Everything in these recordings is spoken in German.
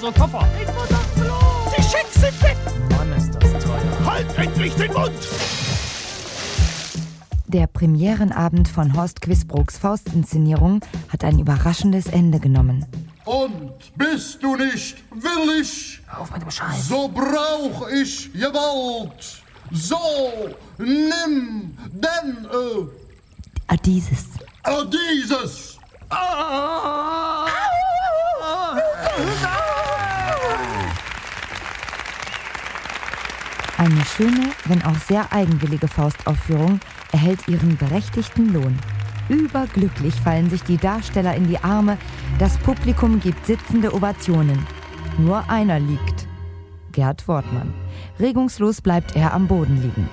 unsere Koffer. Die Schecks sind weg! Mann, ist das teuer. Halt endlich den Mund! Der Premierenabend von Horst Quisbrooks Faust-Inszenierung hat ein überraschendes Ende genommen. Und bist du nicht willig, Auf mit dem Scheiß. so brauch ich Gewalt. So, nimm denn Dieses. dieses. Eine schöne, wenn auch sehr eigenwillige Faustaufführung erhält ihren berechtigten Lohn. Überglücklich fallen sich die Darsteller in die Arme, das Publikum gibt sitzende Ovationen. Nur einer liegt. Gerd Wortmann. Regungslos bleibt er am Boden liegen.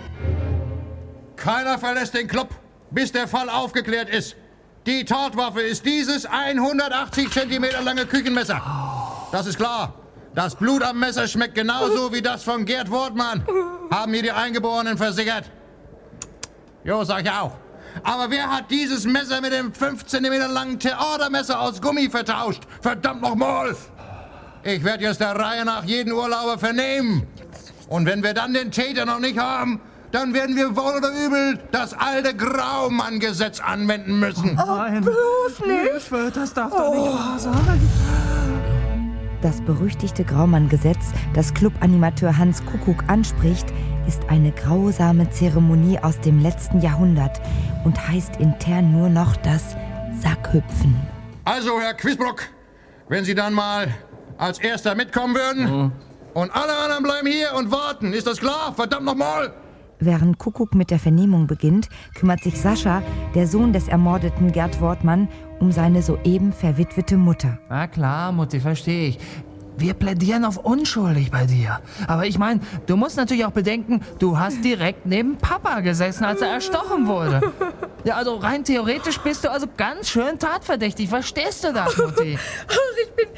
Keiner verlässt den Club, bis der Fall aufgeklärt ist. Die Tatwaffe ist dieses 180 Zentimeter lange Küchenmesser. Das ist klar. Das Blut am Messer schmeckt genauso wie das von Gerd Wortmann. Haben mir die Eingeborenen versichert. Jo, sag ich auch. Aber wer hat dieses Messer mit dem 5 Zentimeter langen Theatermesser aus Gummi vertauscht? Verdammt nochmal! Ich werde jetzt der Reihe nach jeden Urlauber vernehmen. Und wenn wir dann den Täter noch nicht haben, dann werden wir wohl oder übel das alte Graumann-Gesetz anwenden müssen. Nein. Bloß nicht! Hilfe, das darf doch nicht wahr sein. Das berüchtigte Graumann-Gesetz, das Clubanimateur Hans Kuckuck anspricht, ist eine grausame Zeremonie aus dem letzten Jahrhundert und heißt intern nur noch das Sackhüpfen. Also, Herr Quisbrook, wenn Sie dann mal als Erster mitkommen würden und alle anderen bleiben hier und warten, ist das klar? Verdammt nochmal! Während Kuckuck mit der Vernehmung beginnt, kümmert sich Sascha, der Sohn des ermordeten Gerd Wortmann, um seine soeben verwitwete Mutter. Na klar, Mutti, verstehe ich. Wir plädieren auf unschuldig bei dir. Aber ich meine, du musst natürlich auch bedenken, du hast direkt neben Papa gesessen, als er erstochen wurde. Ja, also rein theoretisch bist du also ganz schön tatverdächtig. Verstehst du das, Mutti? Ach, ich bin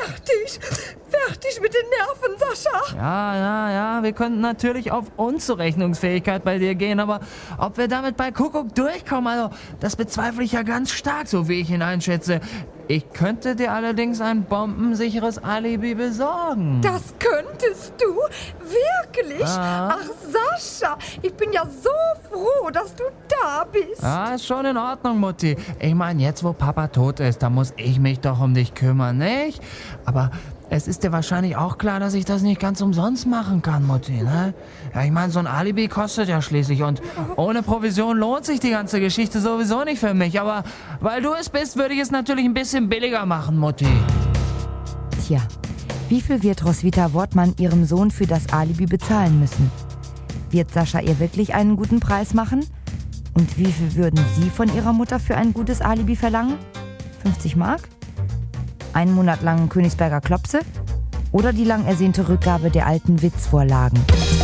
fertig mit den Nerven, Sascha. Ja, wir könnten natürlich auf Unzurechnungsfähigkeit bei dir gehen, aber ob wir damit bei Kuckuck durchkommen, also das bezweifle ich ja ganz stark, so wie ich ihn einschätze. Ich könnte dir allerdings ein bombensicheres Alibi besorgen. Das könntest du? Wirklich? Ja. Ach, Sascha, ich bin ja so froh, dass du da bist. Ja, ist schon in Ordnung, Mutti. Ich meine, jetzt wo Papa tot ist, da muss ich mich doch um dich kümmern, nicht? Aber es ist dir wahrscheinlich auch klar, dass ich das nicht ganz umsonst machen kann, Mutti, ne? Ja, ich meine, so ein Alibi kostet ja schließlich und ohne Provision lohnt sich die ganze Geschichte sowieso nicht für mich. Aber weil du es bist, würde ich es natürlich ein bisschen billiger machen, Mutti. Tja, wie viel wird Roswitha Wortmann ihrem Sohn für das Alibi bezahlen müssen? Wird Sascha ihr wirklich einen guten Preis machen? Und wie viel würden Sie von Ihrer Mutter für ein gutes Alibi verlangen? 50 Mark? Einen Monat lang Königsberger Klopse? Oder die lang ersehnte Rückgabe der alten Witzvorlagen?